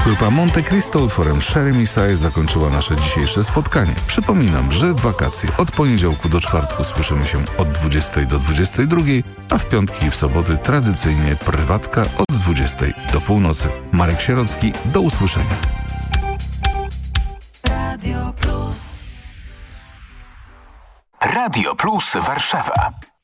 Grupa Monte Cristo utworem Sherry Messiah zakończyła nasze dzisiejsze spotkanie. Przypominam, że w wakacje od poniedziałku do czwartku słyszymy się od 20 do 22, a w piątki i w soboty tradycyjnie prywatka od 20 do północy. Marek Sierocki, do usłyszenia. Radio Plus Warszawa.